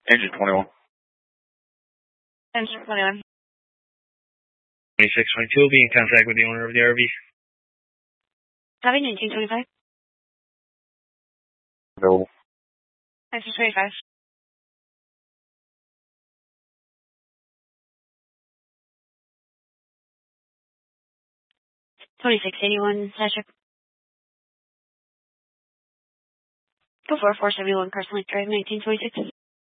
Engine 21. Engine 21. 2622 will be in contact with the owner of the RV. Copy 1925. Available. 1925. $26.81, Sasha. Go for 471 Carson Lake Drive, 1926.